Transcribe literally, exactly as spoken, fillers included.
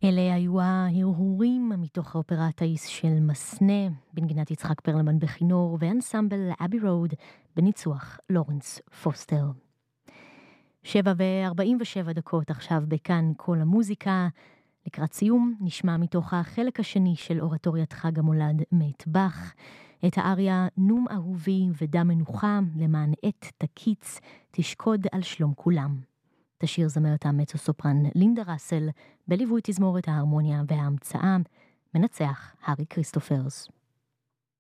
אלה היו ההרהורים מתוך האופרה תאיס של מסנה, בנגינת יצחק פרלמן בכינור, ואנסמבל אבי רוד בניצוח לורנס פוסטר. שבע וארבעים ושבע דקות עכשיו בכאן כל המוזיקה. לקראת סיום נשמע מתוך החלק השני של אורטוריית חג המולד מאת באך, את האריה נום אהובי ודם מנוחה, למען עת תקיץ תשקוד על שלום כולם. תשיר זמרת המצו סופרן לינדה ראסל, בליווי תזמורת ההרמוניה וההמצאה, מנצח הארי כריסטופרס.